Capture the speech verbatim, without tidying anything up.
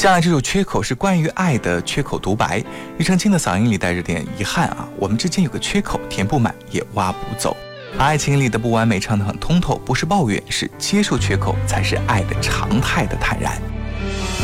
接下来这首缺口是关于爱的缺口独白，庾澄庆的嗓音里带着点遗憾啊，我们之间有个缺口，填不满也挖不走。爱情里的不完美唱得很通透，不是抱怨，是接受缺口才是爱的常态的坦然。